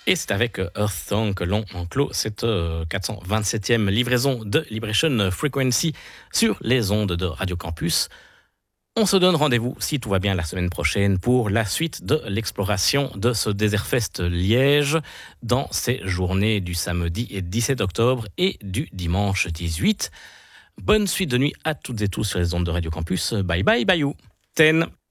Et c'est avec Earth Song que l'on enclôt cette 427e livraison de Liberation Frequency sur les ondes de Radio Campus. On se donne rendez-vous, si tout va bien, la semaine prochaine pour la suite de l'exploration de ce Desertfest Liège dans ces journées du samedi 17 octobre et du dimanche 18. Bonne suite de nuit à toutes et tous sur les ondes de Radio Campus. Bye bye, bye you. Ten.